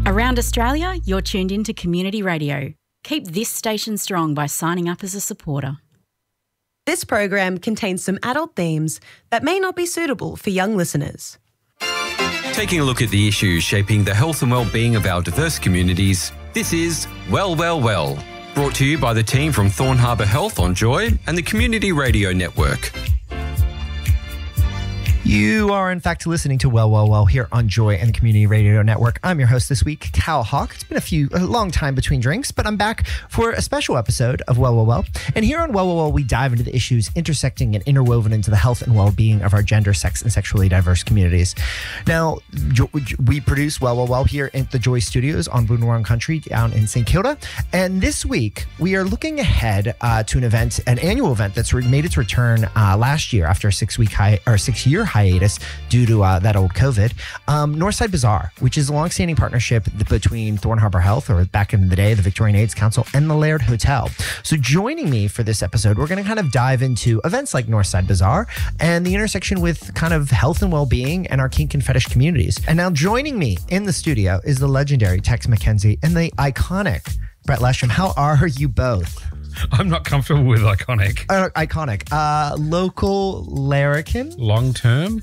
Around Australia, you're tuned into Community Radio. Keep this station strong by signing up as a supporter. This program contains some adult themes that may not be suitable for young listeners. Taking a look at the issues shaping the health and well-being of our diverse communities, this is Well, Well, Well, brought to you by the team from Thorn Harbour Health on Joy and the Community Radio Network. You are, in fact, listening to Well, Well, Well here on Joy and the Community Radio Network. I'm your host this week, Cal Hawk. It's been a long time between drinks, but I'm back for a special episode of Well, Well, Well. And here on Well, Well, Well, we dive into the issues intersecting and interwoven into the health and well-being of our gender, sex, and sexually diverse communities. Now, we produce Well, Well, Well here at the Joy Studios on Boon Wurrung Country down in St. Kilda. And this week, we are looking ahead to an annual event that's made its return last year after a 6-year hiatus due to that old COVID. Northside Bazaar, which is a long-standing partnership between Thorn Harbour Health, or back in the day, the Victorian AIDS Council, and the Laird Hotel. So joining me for this episode, we're going to kind of dive into events like Northside Bazaar and the intersection with kind of health and well-being and our kink and fetish communities. And now joining me in the studio is the legendary Tex McKenzie and the iconic Brett Lesham. How are you both? I'm not comfortable with iconic. Iconic. Local larrikin? Long-term,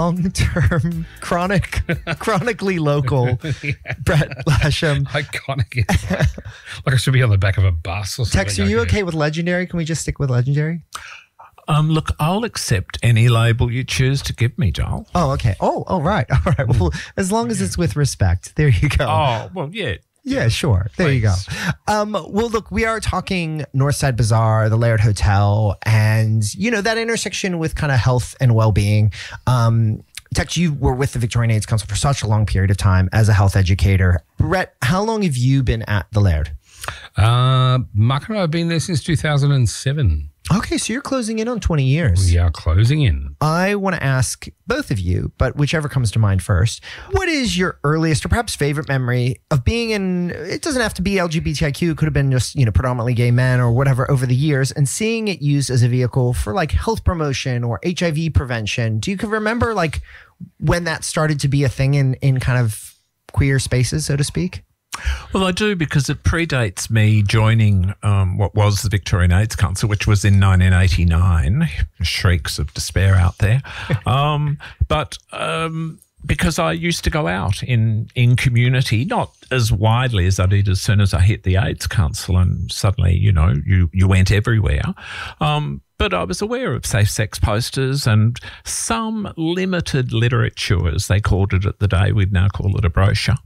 chronically local. Yeah. Brett Lesham. Iconic. Like I should be on the back of a bus or something. Tex, are you okay with legendary? Can we just stick with legendary? Look, I'll accept any label you choose to give me, Joel. Oh, okay. Oh, right. All right. Well, as long as it's with respect. There you go. Oh, well, yeah. Yeah, sure. There you go. Well, look, we are talking Northside Bazaar, the Laird Hotel, and, that intersection with kind of health and well-being. Tex, you were with the Victorian AIDS Council for such a long period of time as a health educator. Brett, how long have you been at the Laird? Mark and I have been there since 2007. Okay, so you're closing in on 20 years. We are closing in. I want to ask both of you, but whichever comes to mind first, what is your earliest or perhaps favorite memory of being in, it doesn't have to be LGBTIQ, it could have been just, predominantly gay men or whatever over the years, and seeing it used as a vehicle for like health promotion or HIV prevention. Do you remember like when that started to be a thing in kind of queer spaces, so to speak? Well, I do, because it predates me joining what was the Victorian AIDS Council, which was in 1989. Shrieks of despair out there. But because I used to go out in community, not as widely as I did as soon as I hit the AIDS Council, and suddenly, you went everywhere. But I was aware of safe sex posters and some limited literature, as they called it at the day. We'd now call it a brochure.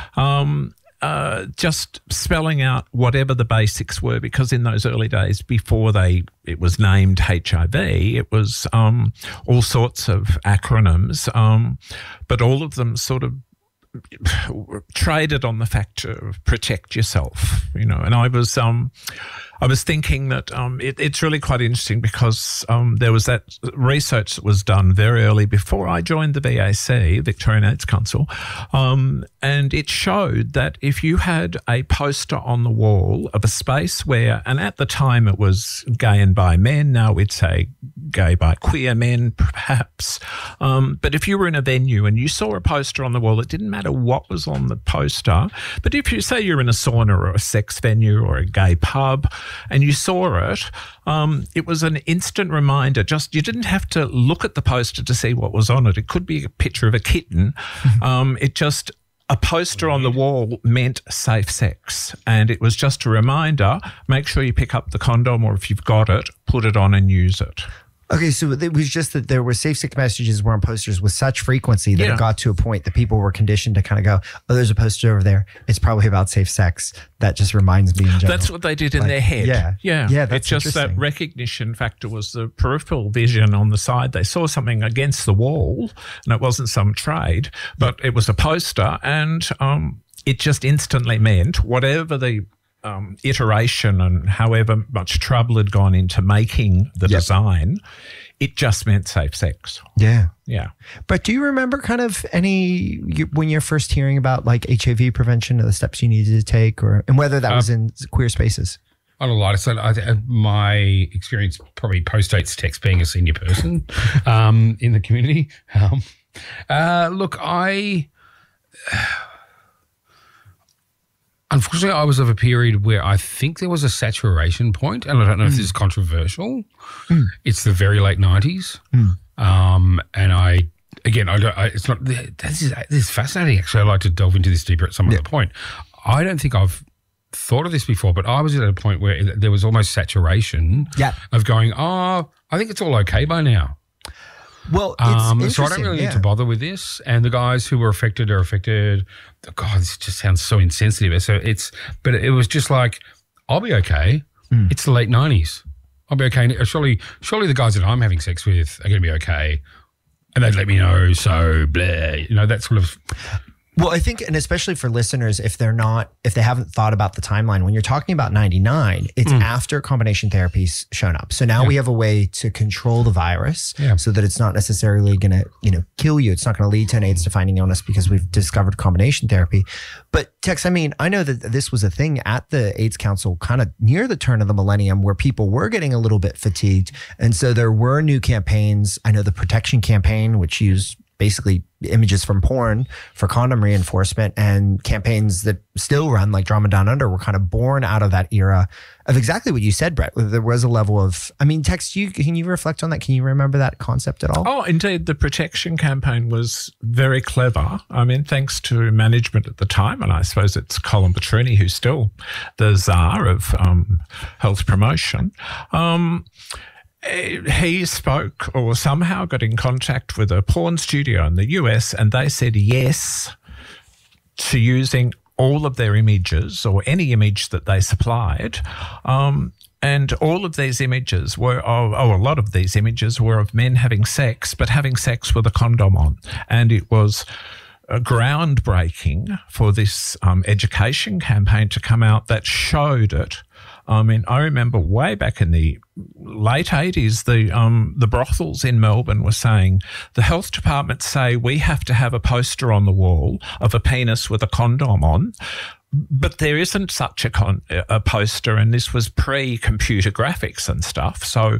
Just spelling out whatever the basics were, because in those early days, before it was named HIV, it was all sorts of acronyms, but all of them sort of traded on the factor of protect yourself, and I was thinking that it's really quite interesting, because there was that research that was done very early before I joined the VAC, Victorian AIDS Council, and it showed that if you had a poster on the wall of a space where, and at the time it was gay and bi men, now we'd say gay bi queer men perhaps, but if you were in a venue and you saw a poster on the wall, it didn't matter what was on the poster, but if you say you're in a sauna or a sex venue or a gay pub, and you saw it, it was an instant reminder. You didn't have to look at the poster to see what was on it. It could be a picture of a kitten. A poster on the wall meant safe sex. And it was just a reminder, make sure you pick up the condom, or if you've got it, put it on and use it. Okay, so it was just that there were safe sex messages were on posters with such frequency that it got to a point that people were conditioned to kind of go, oh, there's a poster over there. It's probably about safe sex. That just reminds me in general. That's what they did in their head. Yeah, that's it's just that recognition factor was the peripheral vision on the side. They saw something against the wall, and it wasn't some trade, but it was a poster, and it just instantly meant whatever the iteration and however much trouble had gone into making the design, it just meant safe sex. Yeah. But do you remember kind of when you're first hearing about like HIV prevention or the steps you needed to take, and whether that was in queer spaces? I don't lie. So my experience probably postdates Tex being a senior person in the community. Look, Unfortunately, I was of a period where I think there was a saturation point, and I don't know if this is controversial. It's the very late 90s. And it's not, this is fascinating, actually. I'd like to delve into this deeper at some other point. I don't think I've thought of this before, but I was at a point where there was almost saturation of going, I think it's all okay by now. Well, it's so I don't really need to bother with this. And the guys who were affected are affected. God, this just sounds so insensitive. But it was just like, I'll be okay. It's the late 90s. I'll be okay. Surely the guys that I'm having sex with are going to be okay. And they'd let me know. So, blah, that sort of. Well, I think, and especially for listeners, if they haven't thought about the timeline, when you're talking about 99, it's after combination therapy's shown up. So now we have a way to control the virus so that it's not necessarily going to, kill you. It's not going to lead to an AIDS-defining illness because we've discovered combination therapy. But Tex, I know that this was a thing at the AIDS Council kind of near the turn of the millennium where people were getting a little bit fatigued. And so there were new campaigns. I know the Protection Campaign, which used basically images from porn for condom reinforcement, and campaigns that still run like Drama Down Under were kind of born out of that era of exactly what you said, Brett. There was a level of, Tex, can you reflect on that? Can you remember that concept at all? Oh, indeed. The Protection Campaign was very clever. Thanks to management at the time, and I suppose it's Colin Petrini, who's still the czar of health promotion. He spoke or somehow got in contact with a porn studio in the US, and they said yes to using all of their images or any image that they supplied. And all of these images were, a lot of these images were of men having sex, but having sex with a condom on. And it was groundbreaking for this education campaign to come out that showed it. I remember way back in the late 80s, the brothels in Melbourne were saying, the health department say we have to have a poster on the wall of a penis with a condom on, but there isn't such a poster, and this was pre-computer graphics and stuff. So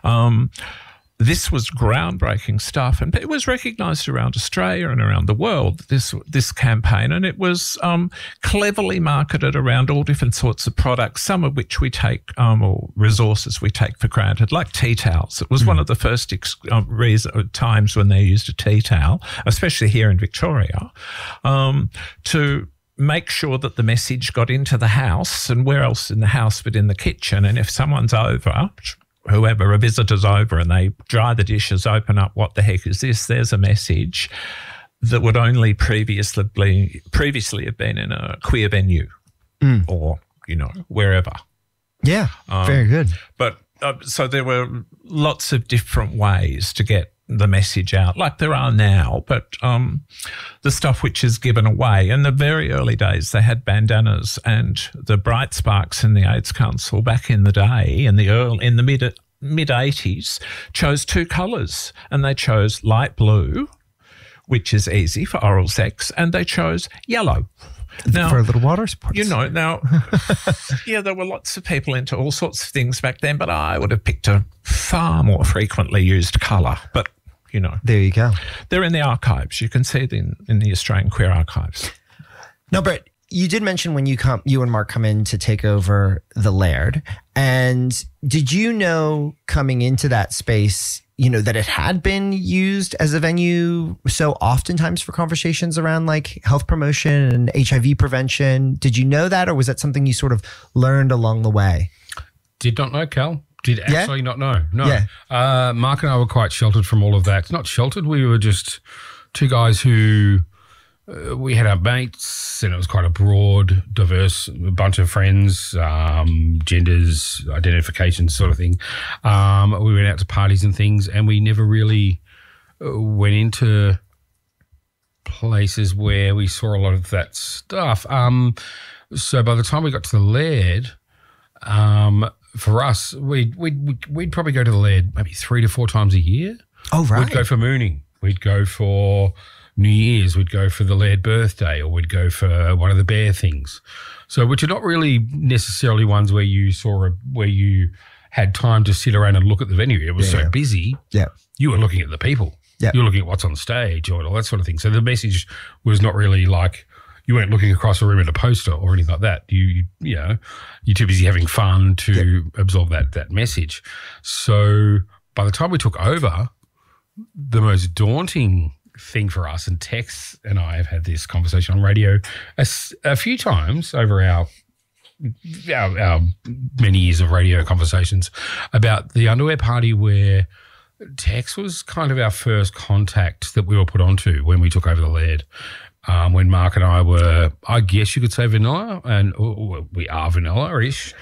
this was groundbreaking stuff, and it was recognised around Australia and around the world, this campaign, and it was cleverly marketed around all different sorts of products, some of which we take, or resources we take for granted, like tea towels. It was one of the first times when they used a tea towel, especially here in Victoria, to make sure that the message got into the house, and where else in the house but in the kitchen. And if someone's over, a visitor's over, and they dry the dishes, open up, what the heck is this? There's a message that would only previously have been in a queer venue or, wherever. Yeah, very good. But so there were lots of different ways to get the message out, like there are now, but the stuff which is given away. In the very early days, they had bandanas, and the Bright Sparks in the AIDS Council back in the day, in the mid-80s, chose two colours, and they chose light blue, which is easy for oral sex, and they chose yellow. Now, for a little water sports. There were lots of people into all sorts of things back then, but I would have picked a far more frequently used colour. But, there you go. They're in the archives. You can see it in the Australian Queer Archives. Now, Brett, you did mention when you and Mark come in to take over the Laird, and did you know coming into that space, that it had been used as a venue so oftentimes for conversations around like health promotion and HIV prevention? Did you know that, or was that something you sort of learned along the way? Did not know, Cal. Did actually not know. No. Yeah. Mark and I were quite sheltered from all of that. Not sheltered. We were just two guys who we had our mates, and it was quite a broad, diverse bunch of friends, genders, identifications sort of thing. We went out to parties and things, and we never really went into places where we saw a lot of that stuff. So by the time we got to the Laird, for us, we'd probably go to the Laird maybe 3 to 4 times a year. Oh, right. We'd go for mooning. We'd go for New Year's. We'd go for the Laird birthday, or we'd go for one of the bear things. So, which are not really necessarily ones where you had time to sit around and look at the venue. It was so busy. Yeah. You were looking at the people. Yeah. You were looking at what's on stage or all that sort of thing. So the message was not really like, you weren't looking across a room at a poster or anything like that. You're too busy having fun to absorb that message. So by the time we took over, the most daunting thing for us, and Tex and I have had this conversation on radio a few times over our many years of radio conversations about the underwear party, where Tex was kind of our first contact that we were put onto when we took over the Laird. When Mark and I were, I guess you could say, vanilla, and we are vanilla-ish.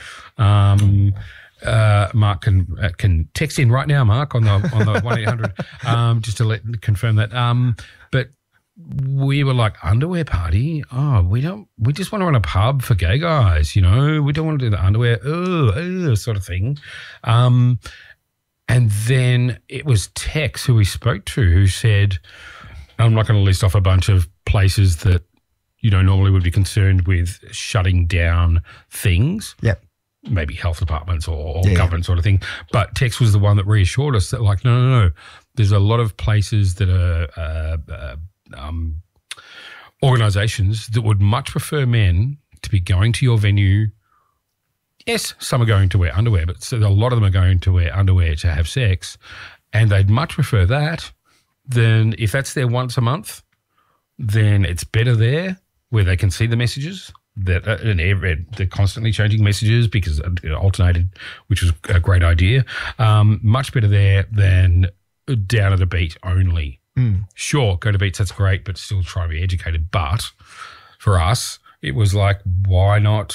Mark can text in right now, Mark, on the 1-800 just to confirm that. But we were like, underwear party? Oh, we just want to run a pub for gay guys, we don't want to do the underwear sort of thing. And then it was Tex who we spoke to who said, I'm not going to list off a bunch of places that, normally would be concerned with shutting down things. Yep. Maybe health departments or government sort of thing. But Tex was the one that reassured us that, like, no. There's a lot of places that are organisations that would much prefer men to be going to your venue. Yes, some are going to wear underwear, but a lot of them are going to wear underwear to have sex, and they'd much prefer that than, if that's there once a month, then it's better there where they can see the messages. They're constantly changing messages because it alternated, which was a great idea. Much better there than down at a beat only. Sure, go to beats, that's great, but still try to be educated. But for us, it was like, why not?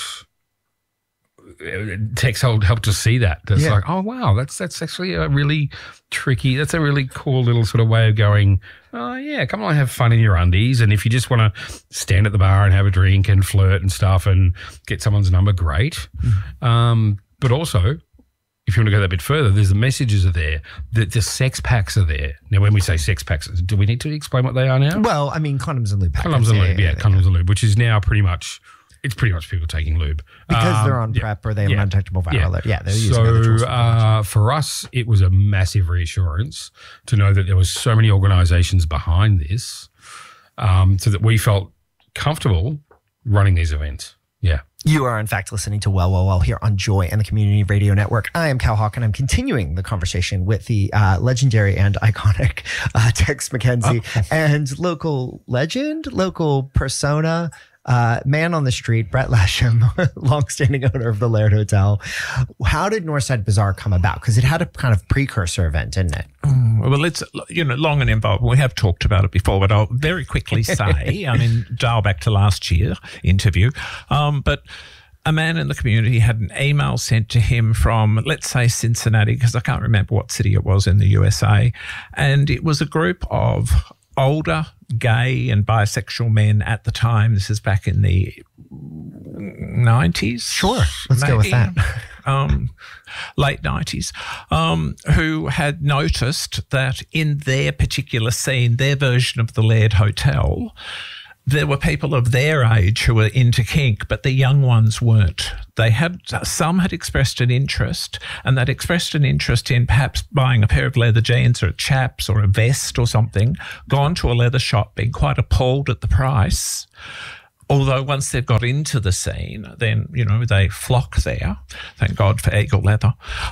Tex helped us see that. That's like, oh, wow, that's actually a really that's a really cool little sort of way of going, oh, yeah, come on, have fun in your undies. And if you just want to stand at the bar and have a drink and flirt and stuff and get someone's number, great. But also, if you want to go that bit further, there's the messages are there. The sex packs are there. Now, when we say sex packs, do we need to explain what they are now? Well, I mean, condoms and lube packets. Condoms and lube, condoms and lube, which is now pretty much people taking lube. Because they're on PrEP or they have an undetectable viral load. Yeah, they're using other tools. So for us, it was a massive reassurance to know that there was so many organisations behind this, so that we felt comfortable running these events. Yeah. You are, in fact, listening to Well here on Joy and the Community Radio Network. I am Cal Hawk, and I'm continuing the conversation with the legendary and iconic Tex McKenzie and local legend, local persona, man on the street, Brett Lasham, longstanding owner of the Laird Hotel. How did Northside Bazaar come about? Because it had a kind of precursor event, didn't it? Well, it's long and involved. We have talked about it before, but I'll very quickly say, dial back to last year's interview, but a man in the community had an email sent to him from, let's say, Cincinnati, because I can't remember what city it was in the USA, and it was a group of older gay and bisexual men at the time. This is back in the 90s. Sure, let's go with that. Late 90s, who had noticed that in their particular scene, their version of the Laird Hotel, there were people of their age who were into kink, but the young ones weren't. Some had expressed an interest, and they'd expressed an interest in perhaps buying a pair of leather jeans or a chaps or a vest or something, gone to a leather shop, being quite appalled at the price. Although once they've got into the scene, then, they flock there. Thank God for Eagle Leather.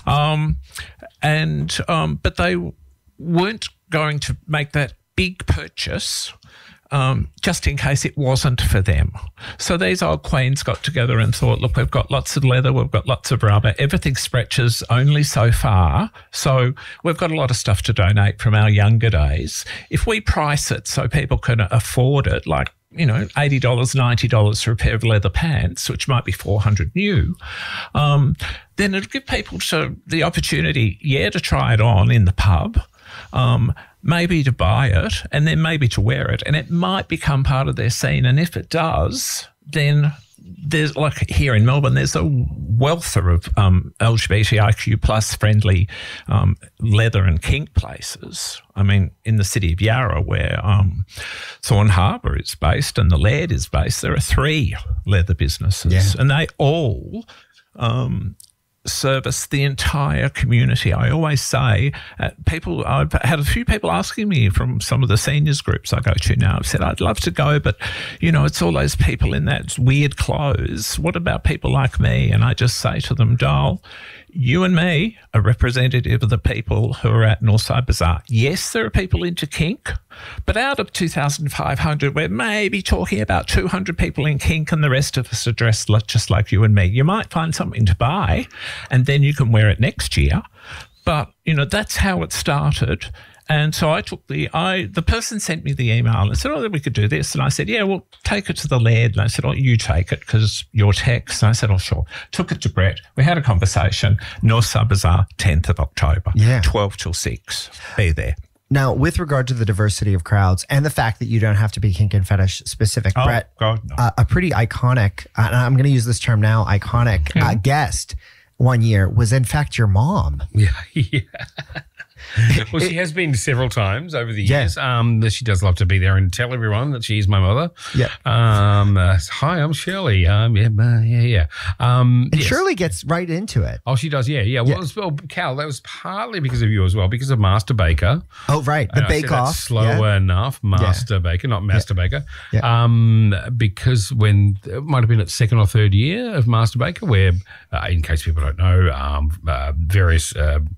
But they weren't going to make that big purchase just in case it wasn't for them. So these old queens got together and thought, look, we've got lots of leather, we've got lots of rubber, everything stretches only so far, so we've got a lot of stuff to donate from our younger days. If we price it so people can afford it, like, $80, $90 for a pair of leather pants, which might be $400 new, then it'll give people the opportunity, to try it on in the pub, maybe to buy it, and then maybe to wear it, and it might become part of their scene. And if it does, then there's, like here in Melbourne, there's a wealth of LGBTIQ plus friendly leather and kink places. In the city of Yarra, where Thorn Harbour is based and the Laird is based, there are 3 leather businesses, and they all service the entire community. I always say, I've had a few people asking me from some of the seniors groups I go to now. I've said, I'd love to go, but, it's all those people in that weird clothes. What about people like me? And I just say to them, Dal, you and me are representative of the people who are at Northside Bazaar. Yes, there are people into kink, but out of 2,500, we're maybe talking about 200 people in kink, and the rest of us are dressed just like you and me. You might find something to buy, and then you can wear it next year. But, that's how it started. And so I took the person sent me the email and said, we could do this. And I said, yeah, well, take it to the laird. And I said, you take it because you're Tex. And I said, sure. Took it to Brett. We had a conversation. Northside Bazaar, 10th of October, 12 till 6. Be there. Now, with regard to the diversity of crowds and the fact that you don't have to be kink and fetish specific, Brett, God, no. A pretty iconic, and I'm going to use this term now, iconic guest one year was in fact your mom. Yeah. Well, she has been several times over the years. She does love to be there and tell everyone that she's my mother. Yeah. Hi, I'm Shirley. And Shirley gets right into it. Oh, she does. Yeah. Well, Cal, that was partly because of you as well, because of Master Baker. Oh, right. The Bake Off. Slower enough. Master Baker, not Master Baker. Yeah. Because when it might have been its second or third year of Master Baker, where, in case people don't know, various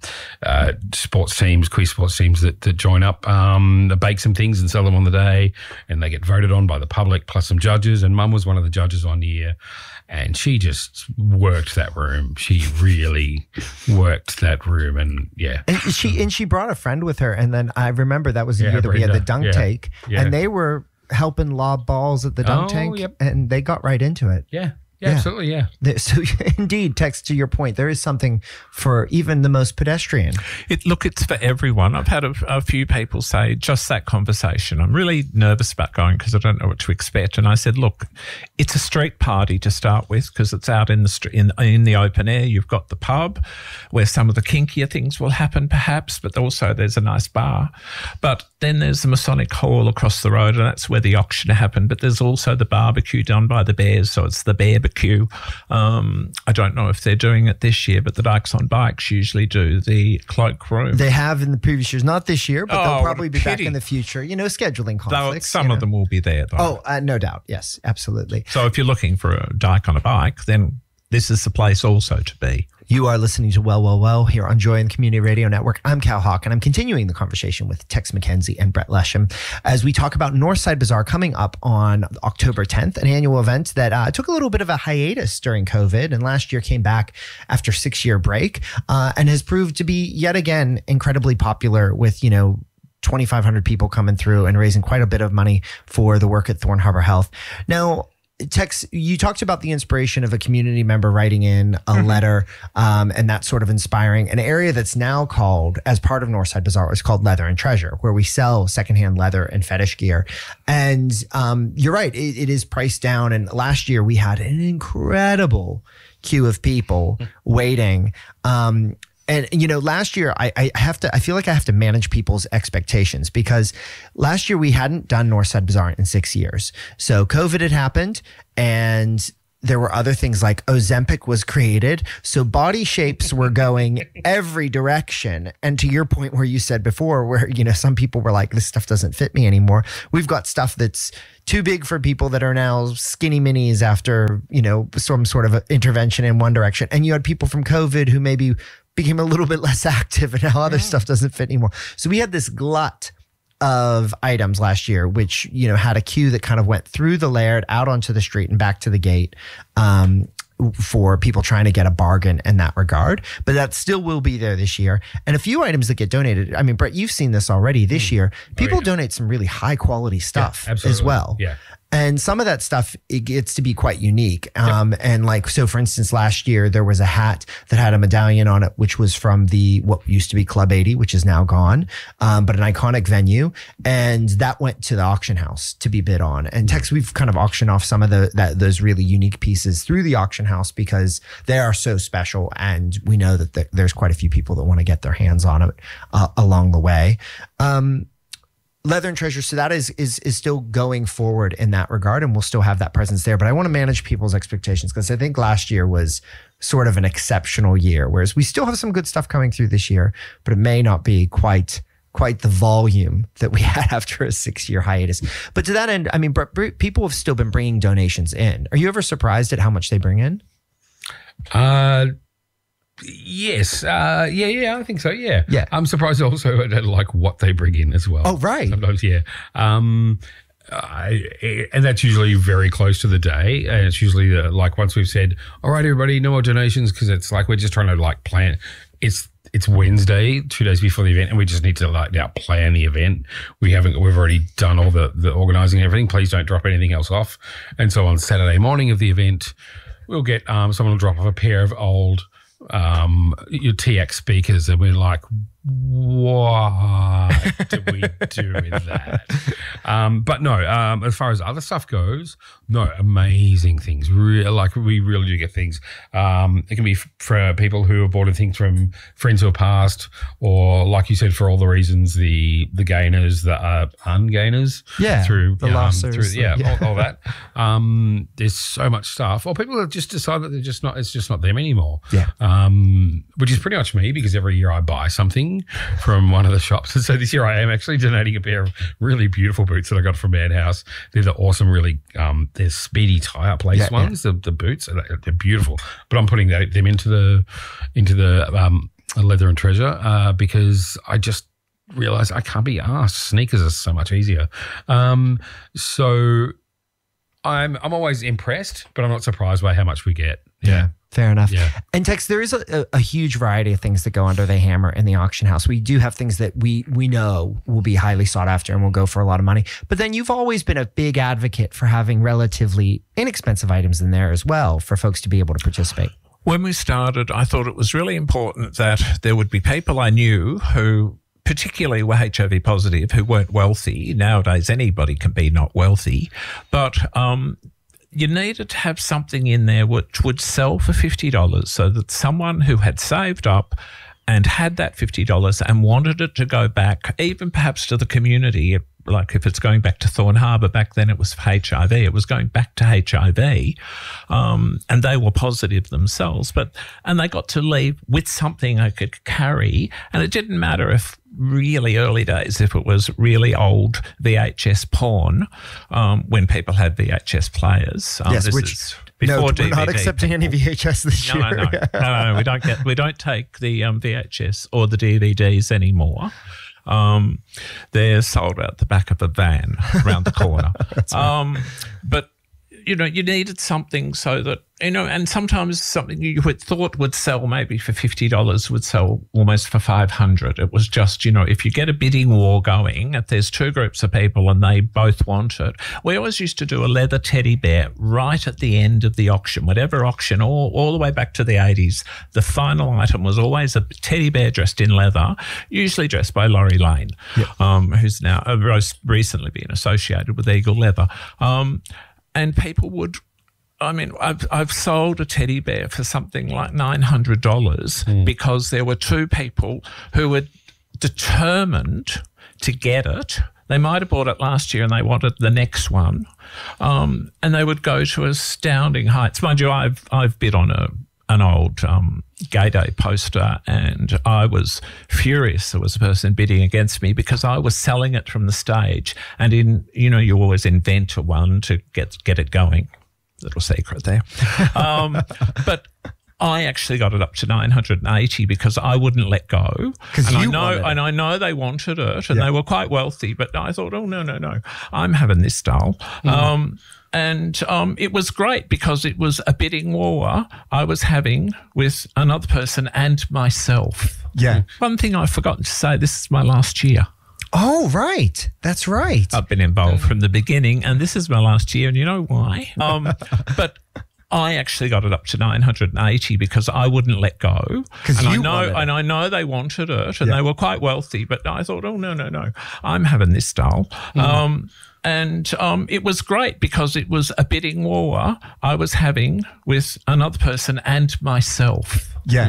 sports teams, quiz sports teams that join up, bake some things and sell them on the day, and they get voted on by the public plus some judges. And Mum was one of the judges one year, and she just worked that room. She really worked that room, and she brought a friend with her, and then I remember that was the year that we had the dunk tank, and they were helping lob balls at the dunk tank, and they got right into it. Yeah, absolutely, yeah. So, indeed, Tex, to your point, there is something for even the most pedestrian. It's for everyone. I've had a few people say just that conversation. I'm really nervous about going because I don't know what to expect. And I said, look, it's a street party to start with because it's out in the street, in the open air. You've got the pub where some of the kinkier things will happen perhaps, but also there's a nice bar. But then there's the Masonic Hall across the road, and that's where the auction happened. But there's also the barbecue done by the Bears, so it's the Bear barbecue. I don't know if they're doing it this year, but the Dykes on Bikes usually do the cloakroom. They have in the previous years, not this year, but they'll probably be back in the future. Scheduling conflicts. Some of them will be there, though. No doubt. Yes, absolutely. So if you're looking for a Dyke on a bike, then this is the place also to be. You are listening to Well, Well, Well here on Joy and Community Radio Network. I'm Cal Hawk, and I'm continuing the conversation with Tex McKenzie and Brett Lesham as we talk about Northside Bazaar coming up on October 10th, an annual event that took a little bit of a hiatus during COVID, and last year came back after a 6-year break and has proved to be yet again incredibly popular with, 2,500 people coming through and raising quite a bit of money for the work at Thorn Harbour Health. Now, Tex, you talked about the inspiration of a community member writing in a letter, and that's sort of inspiring. An area that's now called, as part of Northside Bazaar, is called Leather and Treasure, where we sell secondhand leather and fetish gear. And you're right, it is priced down. And last year we had an incredible queue of people waiting. And, last year I feel like I have to manage people's expectations because last year we hadn't done Northside Bazaar in 6 years. So COVID had happened and there were other things like Ozempic was created. So body shapes were going every direction. And to your point where you said before, where, some people were like, this stuff doesn't fit me anymore. We've got stuff that's too big for people that are now skinny minis after, some sort of intervention in one direction. And you had people from COVID who maybe became a little bit less active and now other stuff doesn't fit anymore. So we had this glut of items last year, which, had a queue that kind of went through the laird out onto the street and back to the gate for people trying to get a bargain in that regard. But that still will be there this year. And a few items that get donated. I mean, Brett, you've seen this already this year. People donate some really high quality stuff as well. Yeah. And some of that stuff, it gets to be quite unique. And so for instance, last year there was a hat that had a medallion on it, which was from what used to be Club 80, which is now gone, but an iconic venue. And that went to the auction house to be bid on. And Tex, we've kind of auctioned off some of those really unique pieces through the auction house because they are so special. And we know that there's quite a few people that want to get their hands on it along the way. Leather and Treasure, so that is still going forward in that regard, and we'll still have that presence there. But I want to manage people's expectations because I think last year was sort of an exceptional year, whereas we still have some good stuff coming through this year, but it may not be quite the volume that we had after a 6-year hiatus. But to that end, I mean, people have still been bringing donations in. Are you ever surprised at how much they bring in? Yes. Yeah, I think so. Yeah. Yeah. I'm surprised also at like what they bring in as well. Oh, right. Sometimes, yeah. And that's usually very close to the day. And it's usually like once we've said, all right, everybody, no more donations, because it's like we're just trying to like plan. It's Wednesday, 2 days before the event, and we just need to like now plan the event. We've already done all the organising and everything. Please don't drop anything else off. And so on Saturday morning of the event, we'll get someone will drop off a pair of old your TX speakers, and we're like, what do we do with that? But no, as far as other stuff goes, no, amazing things. We really do get things. It can be for people who have bought things from friends who are passed, or like you said, for all the reasons, the gainers, the ungainers, through the losers, all that. There's so much stuff. Or people have just decided that it's just not them anymore. Yeah. Which is pretty much me, because every year I buy something from one of the shops. And so this year I am actually donating a pair of really beautiful boots that I got from Madhouse. They're the awesome, really, they're speedy tie-up lace ones, the boots. They're beautiful. But I'm putting them into the Leather and Treasure because I just realised I can't be arsed. Sneakers are so much easier. So I'm always impressed, but I'm not surprised by how much we get. Yeah. Fair enough. Yeah. And Tex, there is a huge variety of things that go under the hammer in the auction house. We do have things that we know will be highly sought after and will go for a lot of money. But then you've always been a big advocate for having relatively inexpensive items in there as well for folks to be able to participate. When we started, I thought it was really important that there would be people I knew who particularly were HIV positive, who weren't wealthy. Nowadays, anybody can be not wealthy. But you needed to have something in there which would sell for $50 so that someone who had saved up and had that $50 and wanted it to go back, even perhaps to the community, like if it's going back to Thorn Harbour, back then it was for HIV, it was going back to HIV, and they were positive themselves, and they got to leave with something they could carry, and it didn't matter if really early days, if it was really old VHS porn, when people had VHS players. Yes, which before DVD, we're not accepting any VHS this year. No, we don't take the VHS or the DVDs anymore. They're sold out the back of a van around the corner. Right. But you needed something so that, and sometimes something you had thought would sell maybe for $50 would sell almost for $500. It was just, if you get a bidding war going, if there's two groups of people and they both want it, we always used to do a leather teddy bear right at the end of the auction, whatever auction, all the way back to the 80s. The final item was always a teddy bear dressed in leather, usually dressed by Laurie Lane, who's now recently been associated with Eagle Leather. And people would, I've sold a teddy bear for something like $900 because there were two people who were determined to get it. They might have bought it last year and they wanted the next one. And they would go to astounding heights. Mind you, I've bid on an old Gay Day poster, and I was furious there was a person bidding against me because I was selling it from the stage, and you always invent one to get it going. Little secret there. But I actually got it up to $980 because I wouldn't let go. I know they wanted it, and they were quite wealthy, but I thought, oh, no, I'm having this doll. And it was great because it was a bidding war I was having with another person and myself. Yeah. One thing I've forgotten to say, this is my last year. Oh, right. That's right. I've been involved from the beginning, and this is my last year, and you know why? But I actually got it up to $980 because I wouldn't let go. And I know they wanted it, and they were quite wealthy, but I thought, oh, no, I'm having this doll. And it was great because it was a bidding war I was having with another person and myself. Yeah.